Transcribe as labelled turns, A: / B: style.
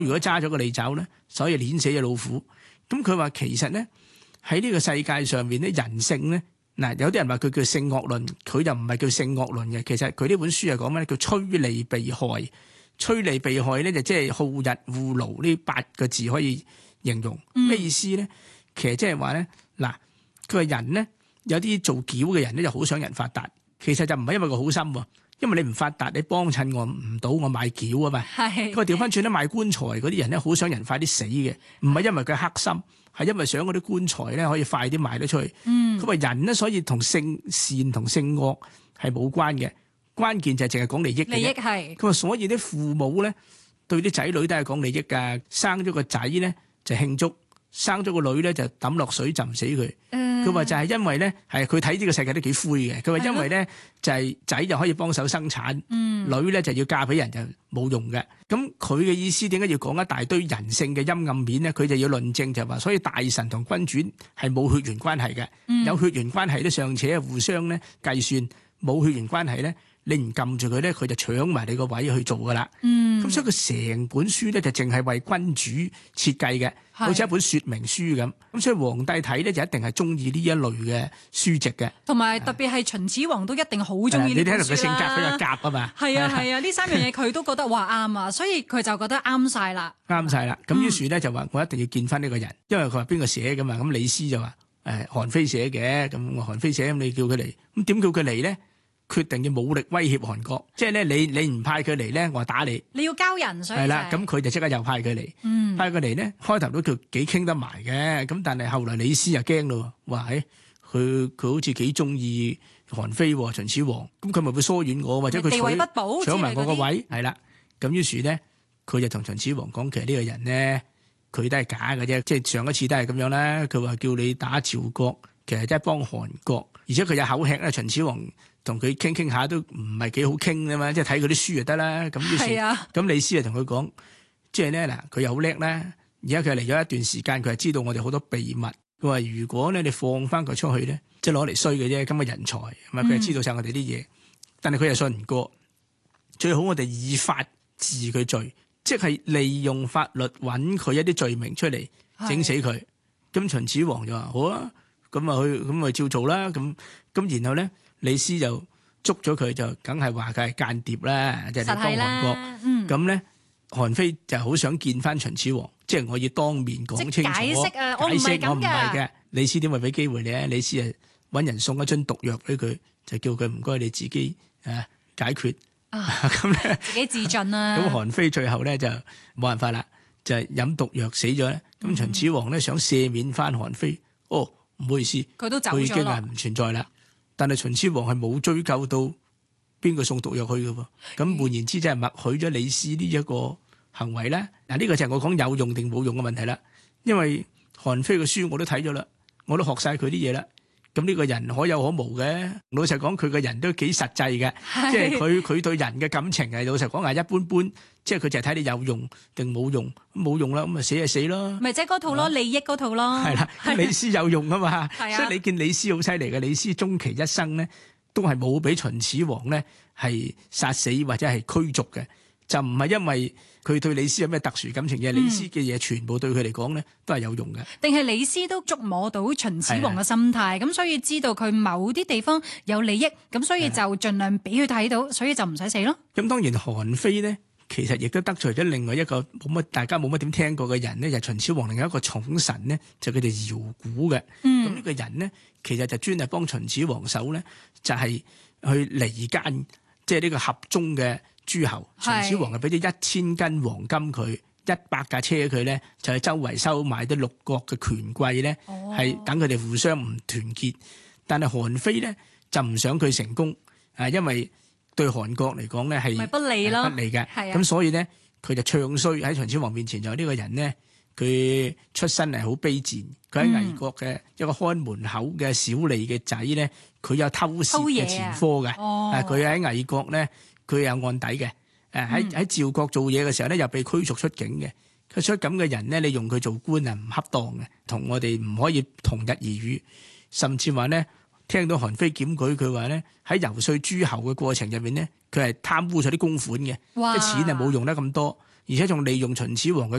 A: 如果揸咗個利爪咧，所以碾死隻老虎。咁佢話其實咧喺呢個世界上面咧，人性咧嗱，有啲人話佢叫性惡論，佢就唔係叫性惡論嘅。其實佢呢本書係講咩？叫趨利避害。趨利避害咧就即係好逸惡勞呢8個字可以形容。咩意思咧？其實即係話咧嗱，佢話人咧有啲做轎嘅人咧就好想人發達，其實就唔係因為佢好心喎。因為你唔發達，你幫襯我唔到，我賣轎啊嘛。佢話調翻轉咧，賣棺材嗰啲人咧，好想人快啲死嘅，唔係因為佢黑心，係因為想嗰啲棺材咧可以快啲賣得出去。佢話人咧，所以同性善同性惡係冇關嘅，關鍵就係淨係講利益嘅啫。利益係。佢話所以啲父母咧對啲仔女都係講利益㗎，生咗個仔咧就慶祝，生咗個女咧就抌落水浸死佢。佢話就係因為咧，係佢睇呢個世界都幾灰嘅。佢話因為咧就係仔就可以幫手生產，女咧就要嫁俾人就冇用嘅。咁佢嘅意思點解要講一大堆人性嘅陰暗面咧？佢就要論證就話，所以大臣同君主係冇血緣關係嘅，有血緣關係咧尚且互相咧計算，冇血緣關係咧，你唔撳住佢咧，佢就搶埋你個位去做噶啦。咁所以佢成本書咧就淨係為君主設計嘅，好似一本說明書咁。咁所以皇帝睇咧就一定係中意呢一類嘅書籍嘅。同埋特別係秦始皇都一定好中意呢本書啦。你睇到佢性格比較夾啊嘛。係啊係啊，呢3樣嘢佢都覺得話啱啊，所以佢就覺得啱晒啦。啱晒啦。咁於是咧就話我一定要見翻呢個人，因為佢話邊個寫噶嘛。咁李斯就話韓非寫嘅，咁韓非寫，咁你叫佢嚟，咁點叫佢嚟咧？決定要武力威脅韓國，即係咧你唔派佢嚟咧，我打你。你要交人，所以係啦，咁佢就即刻又派佢嚟。派佢嚟咧，開頭都叫幾傾得埋嘅，咁但係後來李斯又驚咯，話佢好似幾中意韓非秦始皇，咁佢咪會疏遠我，或者佢地位不保，搶埋我個位，係啦。咁於是咧，佢就同秦始皇講，其實呢個人咧，佢都係假嘅啫，即係上一次都係咁樣啦。佢話叫你打趙國，其實真係幫韓國，而且佢有口吃咧，秦始皇。同佢傾下都唔係幾好傾啊嘛，即係睇佢啲書就得啦。咁於是咁李斯就同佢講，即係咧嗱，佢又好叻啦。而家佢嚟咗一段時間，佢係知道我哋好多秘密。佢話如果咧你放翻佢出去咧，即係攞嚟衰嘅啫。咁嘅人才，係咪？佢係知道晒我哋啲嘢，但係佢又信唔過。最好我哋以法治佢罪，即係利用法律揾佢一啲罪名出嚟整死佢。咁秦始皇就話好啊，咁咪照做啦。咁然後咧。李斯就捉咗佢，就梗係話佢係間諜啦，即係幫韓國。咁咧，韓非就好想見翻秦始皇，即係我要當面講清楚。解釋啊，我唔係咁嘅。李斯點會俾機會你啊？李斯啊，揾人送一樽毒藥俾佢，就叫佢唔該你自己解決。咁咧自己自盡啦。咁韓非最後咧就冇辦法啦，就係飲毒藥死咗咧。咁秦始皇咧想赦免翻韓非，唔好意思，佢都走咗，佢已經係唔存在啦。但係秦始皇係冇追究到邊個送毒藥去嘅喎，咁換言之，即係默許咗李斯呢一個行為咧。嗱，呢個就係我講有用定冇用嘅問題啦。因為韓非嘅書我都睇咗啦，我都學晒佢啲嘢啦。咁呢個人可有可無嘅，老實講佢個人都幾實際嘅，即係佢對人嘅感情係老實講係一般般，即係佢就係睇你有用定冇用，冇用啦，咁咪死就死咯。咪即係嗰套咯，利益嗰套咯。係啦，李斯有用啊嘛，所以你見李斯好犀利嘅，李斯終其一生咧都係冇俾秦始皇咧係殺死或者係驅逐嘅。就唔係因為佢對李斯有咩特殊感情嘅，李斯嘅嘢全部對佢嚟講咧都係有用嘅。定係李斯都捉摸到秦始皇嘅心態，咁所以知道佢某啲地方有利益，咁所以就盡量俾佢睇到，所以就唔使死咯。咁當然韓非咧，其實亦都得罪咗另外一個大家冇乜點聽過嘅人咧，就係秦始皇另一個寵臣咧，就佢哋姚古嘅。咁呢個人咧，其實就專係幫秦始皇手咧，就係去離間，即係呢個合縱嘅諸侯。秦始皇係俾咗1000斤黃金佢，100架車佢咧，就係周圍收買啲六國嘅權貴咧，係等佢哋互相唔團結。但係韓非咧就唔想佢成功，因為對韓國嚟講咧係不利咯，不利嘅。咁所以咧佢就唱衰喺秦始皇面前，就呢個人咧，佢出身係好卑賤，佢喺魏國嘅一個看門口嘅小吏嘅仔咧，佢有偷竊嘅前科嘅。佢喺魏國咧，佢有案底嘅。喺趙國做嘢嘅時候咧，又被驅逐出境嘅。佢出咁嘅人咧，你用佢做官啊，唔恰當嘅，同我哋唔可以同日而語。甚至話咧，聽到韓非檢舉，佢話咧喺遊說諸侯嘅過程入面咧，佢係貪污咗啲公款嘅，啲錢係冇用得咁多。 而且仲利用秦始皇嘅